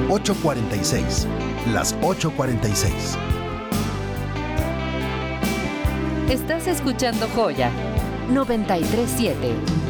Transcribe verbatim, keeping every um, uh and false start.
ocho cuarenta y seis. Las ocho cuarenta y seis. Estás escuchando Joya noventa y tres punto siete.